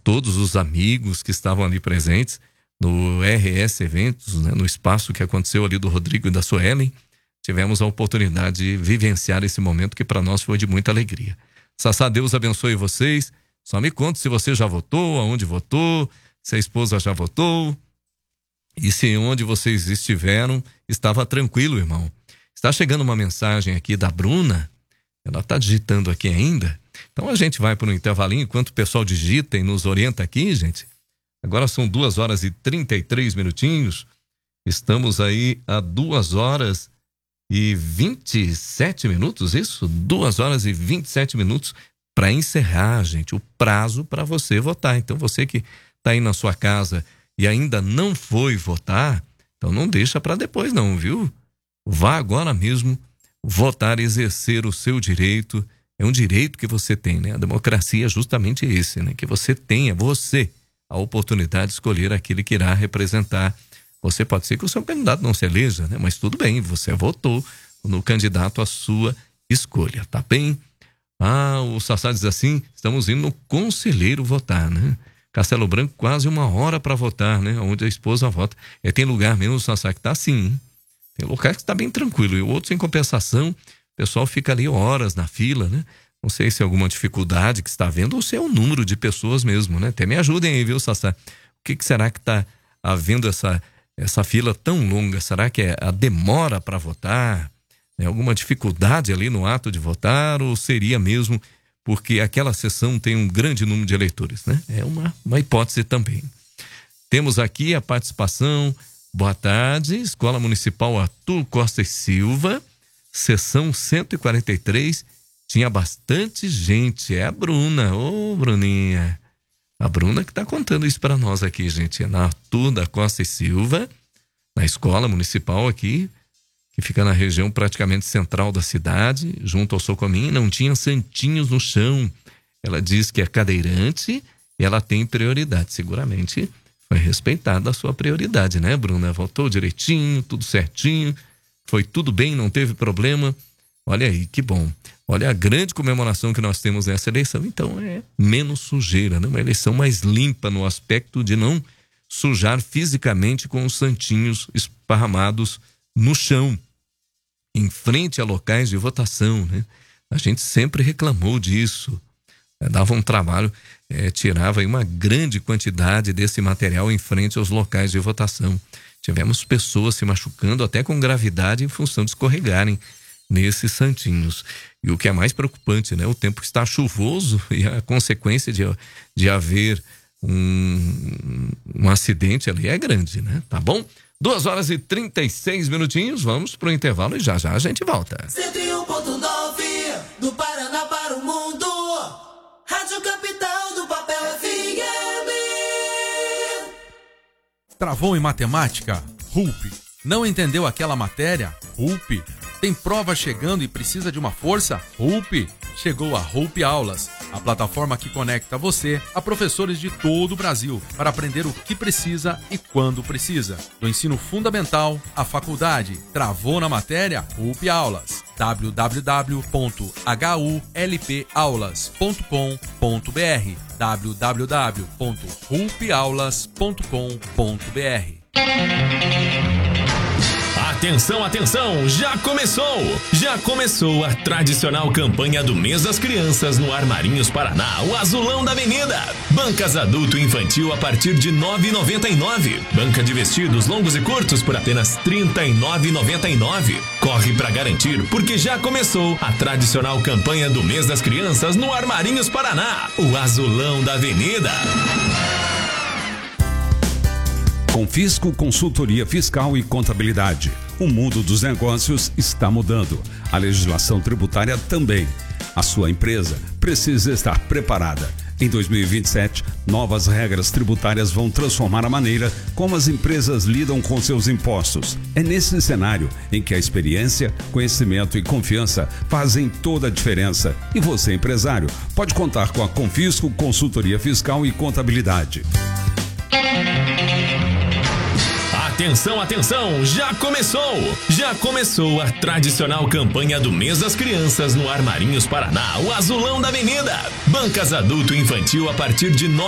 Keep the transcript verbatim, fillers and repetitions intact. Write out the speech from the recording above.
todos os amigos que estavam ali presentes no R S Eventos, né, no espaço que aconteceu ali do Rodrigo e da Suelen. Tivemos a oportunidade de vivenciar esse momento que para nós foi de muita alegria. Sassá, Deus abençoe vocês. Só me conta se você já votou, aonde votou, se a esposa já votou e se onde vocês estiveram estava tranquilo, irmão. Está chegando uma mensagem aqui da Bruna, ela está digitando aqui ainda. Então a gente vai para um intervalinho enquanto o pessoal digita e nos orienta aqui, gente. Agora são duas horas e trinta e três minutinhos. Estamos aí a duas horas e vinte e sete minutos, isso? Duas horas e vinte e sete minutos para encerrar, gente, o prazo para você votar. Então você que está aí na sua casa e ainda não foi votar, então não deixa para depois não, viu? Vá agora mesmo votar, exercer o seu direito. É um direito que você tem, né? A democracia é justamente esse, né? Que você tenha, você, a oportunidade de escolher aquele que irá representar. Você pode ser que o seu candidato não se eleja, né? Mas tudo bem, você votou no candidato à sua escolha, tá bem? Ah, o Sassá diz assim, estamos indo no conselheiro votar, né? Castelo Branco, quase uma hora para votar, né? Onde a esposa vota. É, tem lugar mesmo, Sassá, que tá assim, hein? Tem lugar que está bem tranquilo. E outros, em compensação, o pessoal fica ali horas na fila, né? Não sei se é alguma dificuldade que está havendo ou se é o número de pessoas mesmo, né? Até me ajudem aí, viu, Sassá? O que, que será que está havendo essa, essa fila tão longa? Será que é a demora para votar? É alguma dificuldade ali no ato de votar? Ou seria mesmo porque aquela sessão tem um grande número de eleitores, né? É uma, uma hipótese também. Temos aqui a participação. Boa tarde, Escola Municipal Arthur Costa e Silva, sessão cento e quarenta e três, tinha bastante gente, é a Bruna, ô Bruninha, a Bruna que está contando isso para nós aqui, gente, é na Arthur da Costa e Silva, na Escola Municipal aqui, que fica na região praticamente central da cidade, junto ao Socomim, não tinha santinhos no chão, ela diz que é cadeirante e ela tem prioridade, seguramente foi respeitada a sua prioridade, né, Bruna? Votou direitinho, tudo certinho, foi tudo bem, não teve problema. Olha aí, que bom. Olha a grande comemoração que nós temos nessa eleição. Então é menos sujeira, né? Uma eleição mais limpa no aspecto de não sujar fisicamente com os santinhos esparramados no chão, em frente a locais de votação, né? A gente sempre reclamou disso. É, dava um trabalho, é, tirava aí uma grande quantidade desse material em frente aos locais de votação. Tivemos pessoas se machucando até com gravidade em função de escorregarem nesses santinhos. E o que é mais preocupante, né? O tempo está chuvoso e a consequência de, de haver um, um acidente ali é grande, né? Tá bom? Duas horas e trinta e seis minutinhos, vamos pro intervalo e já já a gente volta. cento e um ponto nove do Paraná para o mundo. Rádio Capital do Papel F M. Travou em matemática? R U P. Não entendeu aquela matéria? R U P. Tem prova chegando e precisa de uma força? R U P. Chegou a R U P Aulas, a plataforma que conecta você a professores de todo o Brasil para aprender o que precisa e quando precisa. Do ensino fundamental à faculdade. Travou na matéria? R U P Aulas. w w w ponto h u l p aulas ponto com ponto b r w w w ponto r u p aulas ponto com ponto b r. Atenção, atenção, já começou! Já começou a tradicional campanha do Mês das Crianças no Armarinhos Paraná, o Azulão da Avenida. Bancas adulto e infantil a partir de nove reais e noventa e nove centavos. Banca de vestidos longos e curtos por apenas trinta e nove reais e noventa e nove centavos. Corre pra garantir, porque já começou a tradicional campanha do Mês das Crianças no Armarinhos Paraná, o Azulão da Avenida. Confisco, consultoria fiscal e contabilidade. O mundo dos negócios está mudando. A legislação tributária também. A sua empresa precisa estar preparada. Em dois mil e vinte e sete, novas regras tributárias vão transformar a maneira como as empresas lidam com seus impostos. É nesse cenário em que a experiência, conhecimento e confiança fazem toda a diferença. E você, empresário, pode contar com a Confisco, consultoria fiscal e contabilidade. Atenção, atenção, já começou! Já começou a tradicional campanha do Mês das Crianças no Armarinhos Paraná, o Azulão da Avenida. Bancas adulto e infantil a partir de nove